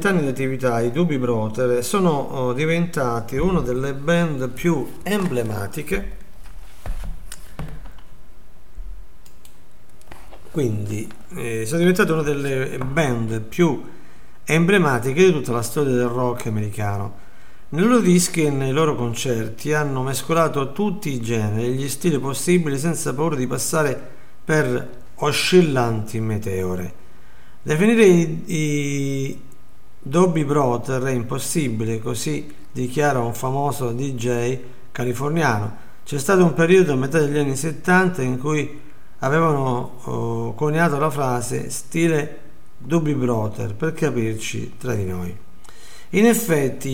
20 anni di attività i Doobie Brothers sono diventati una delle band più emblematiche, sono diventate una delle band più emblematiche di tutta la storia del rock americano. Nei loro dischi e nei loro concerti hanno mescolato tutti i generi e gli stili possibili senza paura di passare per oscillanti meteore. Definire i Doobie Brothers è impossibile, così dichiara un famoso DJ californiano. C'è stato un periodo a metà degli anni 70 in cui avevano coniato la frase stile Doobie Brothers per capirci tra di noi. In effetti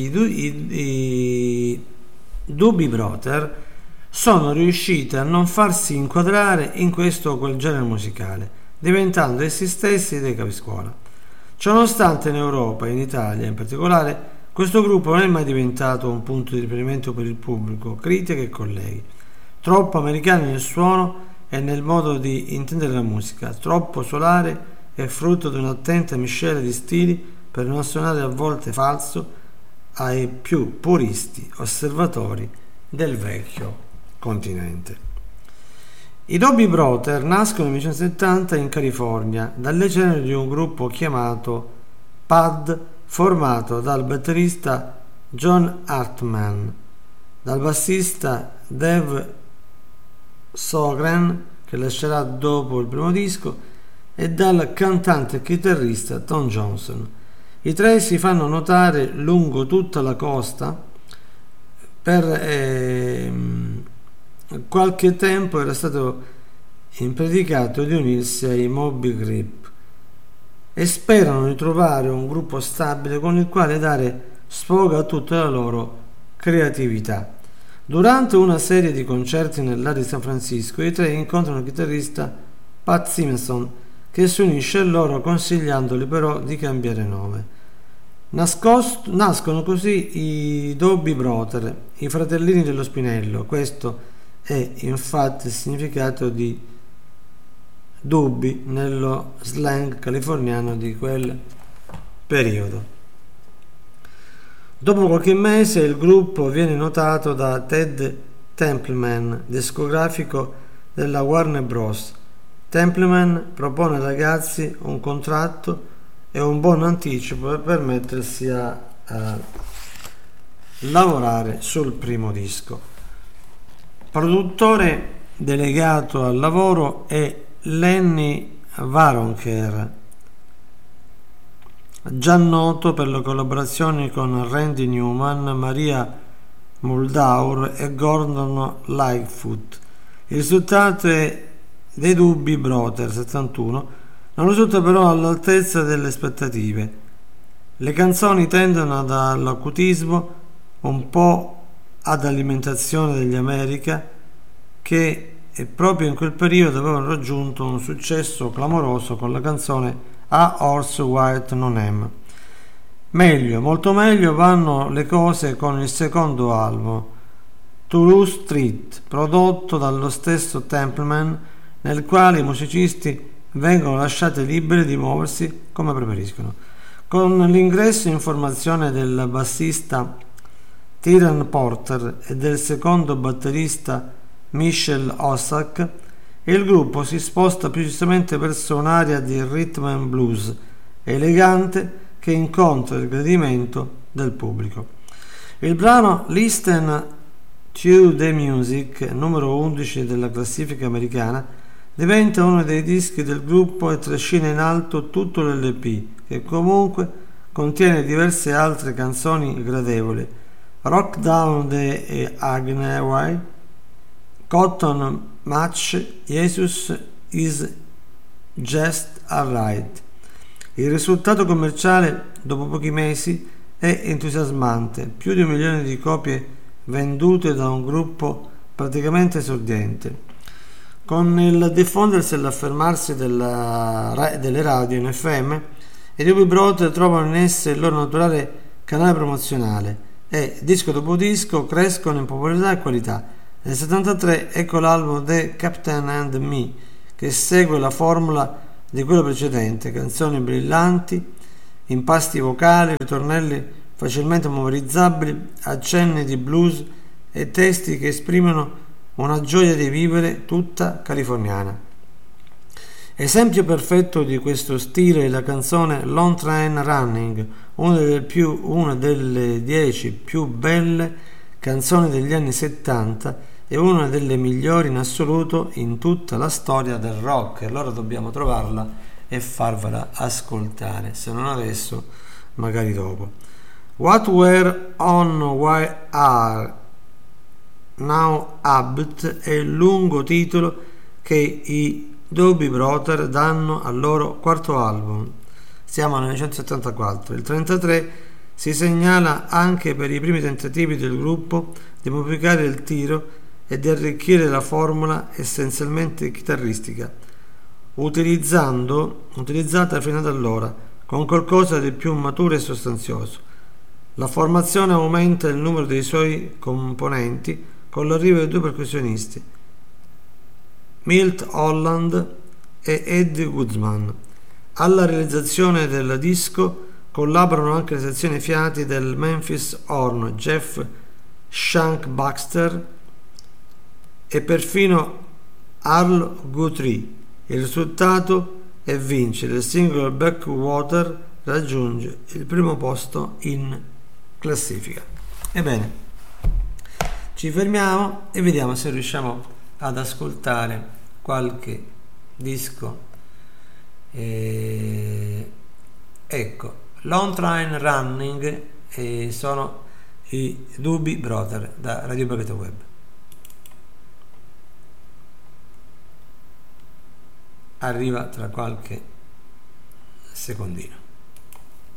i Doobie Brothers sono riusciti a non farsi inquadrare in questo o quel genere musicale, diventando essi stessi dei capiscuola. Ciononostante in Europa e in Italia in particolare questo gruppo non è mai diventato un punto di riferimento per il pubblico, critiche e colleghi. Troppo americani nel suono e nel modo di intendere la musica, troppo solare e frutto di un'attenta miscela di stili per non suonare a volte falso ai più puristi osservatori del vecchio continente. I Doobie Brothers nascono nel 1970 in California dalle ceneri di un gruppo chiamato PAD, formato dal batterista John Hartman, dal bassista Dave Sogren, che lascerà dopo il primo disco, e dal cantante e chitarrista Tom Johnson. I tre si fanno notare lungo tutta la costa. Per qualche tempo era stato impredicato di unirsi ai Moby Grip e sperano di trovare un gruppo stabile con il quale dare sfogo a tutta la loro creatività. Durante una serie di concerti nell'area di San Francisco, i tre incontrano il chitarrista Pat Simpson, che si unisce a loro consigliandoli però di cambiare nome. Nascono così i Doobie Brothers, i fratellini dello spinello. Questo è infatti il significato di Doobie nello slang californiano di quel periodo. Dopo qualche mese il gruppo viene notato da Ted Templeman, discografico della Warner Bros. Templeman propone ai ragazzi un contratto e un buon anticipo per permettersi a lavorare sul primo disco. Produttore delegato al lavoro è Lenny Waronker, già noto per le collaborazioni con Randy Newman, Maria Muldaur e Gordon Lightfoot. Il risultato è dei Doobie Brothers 71 non risulta però all'altezza delle aspettative. Le canzoni tendono dall'acutismo un po' ad alimentazione degli America, che proprio in quel periodo avevano raggiunto un successo clamoroso con la canzone A Horse White Non Am. Meglio, molto meglio vanno le cose con il secondo album, Toulouse Street, prodotto dallo stesso Templeman, nel quale i musicisti vengono lasciati liberi di muoversi come preferiscono. Con l'ingresso in formazione del bassista Tyrone Porter e del secondo batterista Michel Ossack, il gruppo si sposta più giustamente verso un'area di rhythm and blues elegante che incontra il gradimento del pubblico. Il brano Listen to the Music, numero 11 della classifica americana, diventa uno dei dischi del gruppo e trascina in alto tutto l'LP, che comunque contiene diverse altre canzoni gradevoli: Rock Down the Agneway, Cotton Match, Jesus is Just Alright. Il risultato commerciale dopo pochi mesi è entusiasmante, più di 1 milione di copie vendute da un gruppo praticamente esordiente. Con il diffondersi e l'affermarsi delle radio in FM, i Doobie Brothers trovano in esse il loro naturale canale promozionale e, disco dopo disco, crescono in popolarità e qualità. Nel 1973 ecco l'album The Captain and Me, che segue la formula di quello precedente: canzoni brillanti, impasti vocali, ritornelli facilmente memorizzabili, accenni di blues e testi che esprimono una gioia di vivere tutta californiana. Esempio perfetto di questo stile è la canzone Long Train Running, una delle 10 più belle canzoni degli anni 70 e una delle migliori in assoluto in tutta la storia del rock. Allora dobbiamo trovarla e farvela ascoltare, se non adesso, magari dopo. What Were On Why Are Now Abbott è il lungo titolo che i Doobie Brothers danno al loro quarto album. Siamo nel 1974. Il 1933 si segnala anche per i primi tentativi del gruppo di modificare il tiro e di arricchire la formula essenzialmente chitarristica, utilizzata fino ad allora, con qualcosa di più maturo e sostanzioso. La formazione aumenta il numero dei suoi componenti con l'arrivo di 2 percussionisti, Milt Holland e Eddie Woodman. Alla realizzazione del disco collaborano anche le sezioni fiati del Memphis Horn, Jeff Shank Baxter e perfino Earl Guthrie. Il risultato è vincere. Il singolo Backwater raggiunge il primo posto in classifica. Ebbene, ci fermiamo e vediamo se riusciamo ad ascoltare qualche disco. Ecco, Long Train Running sono i Doobie Brothers da Radio Baghetto Web. Arriva tra qualche secondino.